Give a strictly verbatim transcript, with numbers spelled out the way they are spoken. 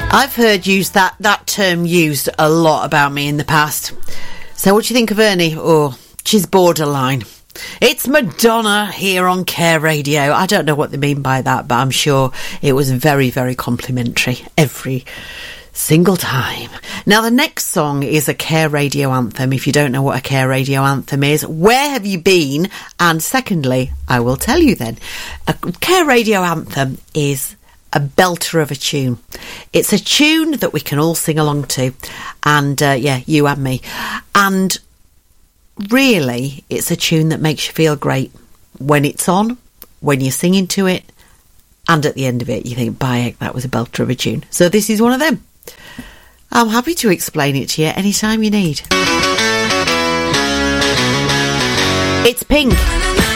I've heard use that, that term used a lot about me in the past. So what do you think of Ernie? Oh, she's borderline. It's Madonna here on Care Radio. I don't know what they mean by that, but I'm sure it was very, very complimentary every single time. Now, the next song is a Care Radio anthem. If you don't know what a Care Radio anthem is, where have you been? And secondly, I will tell you then. A Care Radio anthem is a belter of a tune. It's a tune that we can all sing along to, and uh, yeah, you and me. And really, it's a tune that makes you feel great when it's on, when you're singing to it, and at the end of it you think, by heck, that was a belter of a tune. So this is one of them. I'm happy to explain it to you anytime you need. It's Pink.